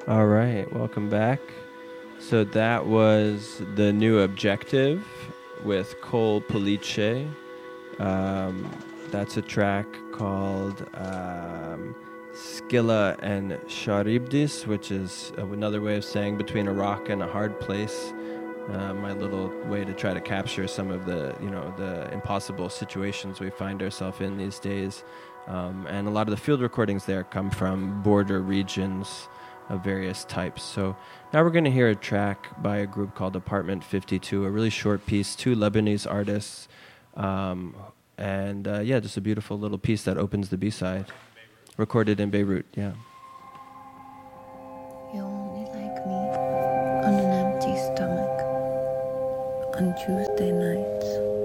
All right, welcome back. So that was The New Objective with Cole Police. That's a track called Skilla and Charybdis, which is another way of saying between a rock and a hard place. My little way to try to capture some of the impossible situations we find ourselves in these days. And a lot of the field recordings there come from border regions of various types. So now we're going to hear a track by a group called Apartment 52, a really short piece, two Lebanese artists. Just a beautiful little piece that opens the B-side. Recorded in Beirut, yeah. You only like me on an empty stomach on Tuesday nights.